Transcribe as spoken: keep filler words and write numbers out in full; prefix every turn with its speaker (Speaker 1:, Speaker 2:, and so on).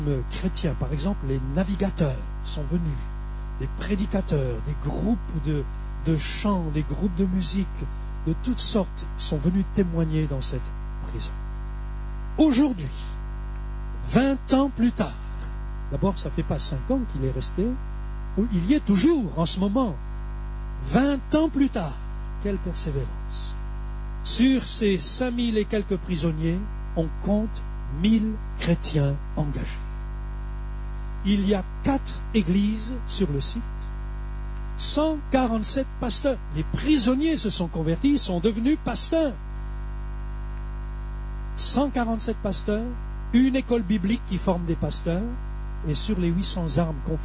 Speaker 1: chrétiens, par exemple les navigateurs sont venus, des prédicateurs, des groupes de, de chants, des groupes de musique, de toutes sortes sont venus témoigner dans cette prison. Aujourd'hui, vingt ans plus tard, d'abord ça ne fait pas cinq ans qu'il est resté, il y est toujours en ce moment, vingt ans plus tard, quelle persévérance. Sur ces cinq mille et quelques prisonniers, on compte mille chrétiens engagés. Il y a quatre églises sur le site, cent quarante-sept pasteurs. Les prisonniers se sont convertis, sont devenus pasteurs. cent quarante-sept pasteurs, une école biblique qui forme des pasteurs, et sur les huit cents armes confisquées,